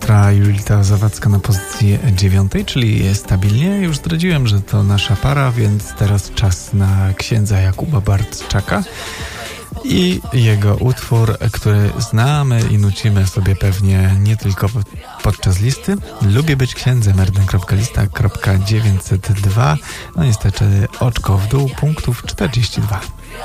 siostra Julita Zawadzka na pozycji 9, czyli stabilnie. Już zdradziłem, że to nasza para, więc teraz czas na księdza Jakuba Bartczaka i jego utwór, który znamy i nucimy sobie pewnie nie tylko podczas listy. Lubię być księdzem, erden.lista.902. No niestety oczko w dół, punktów 42.